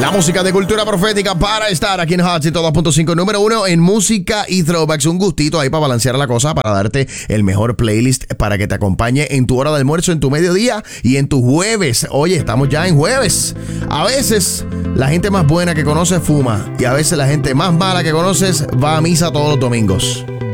La música de cultura profética para estar aquí en Hot 102.5, número 1 en música y throwbacks. Un gustito ahí para balancear la cosa, para darte el mejor playlist para que te acompañe en tu hora de almuerzo, en tu mediodía y en tu jueves. Oye, estamos ya en jueves. A veces la gente más buena que conoces fuma y a veces la gente más mala que conoces va a misa todos los domingos.